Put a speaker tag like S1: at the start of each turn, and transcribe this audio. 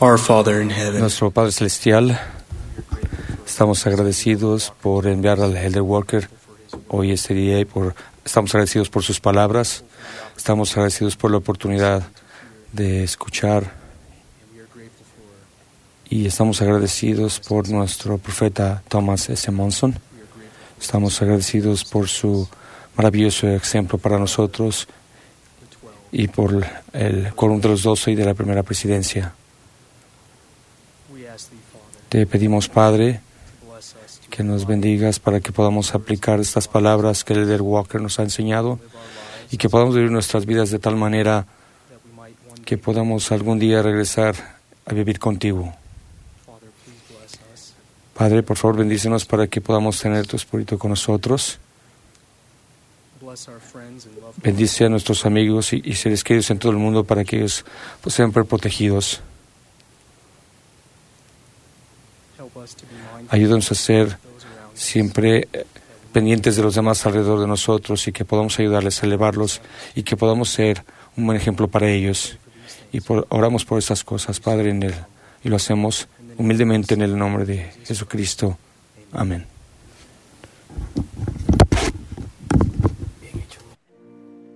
S1: Our Father in heaven,
S2: Nuestro Padre Celestial, estamos agradecidos por enviar al Elder Walker hoy este día y estamos agradecidos por sus palabras, estamos agradecidos por la oportunidad de escuchar y estamos agradecidos por nuestro profeta Thomas S. Monson. Estamos agradecidos por su maravilloso ejemplo para nosotros y por el quórum de los 12 y de la primera presidencia. Te pedimos, Padre, que nos bendigas para que podamos aplicar estas palabras que el Elder Walker nos ha enseñado y que podamos vivir nuestras vidas de tal manera que podamos algún día regresar a vivir contigo. Padre, por favor, bendícenos para que podamos tener tu Espíritu con nosotros. Bendice a nuestros amigos y seres queridos en todo el mundo para que ellos sean protegidos. Ayúdanos a ser siempre pendientes de los demás alrededor de nosotros y que podamos ayudarles a elevarlos y que podamos ser un buen ejemplo para ellos. Y oramos por estas cosas, Padre, y lo hacemos humildemente en el nombre de Jesucristo. Amén.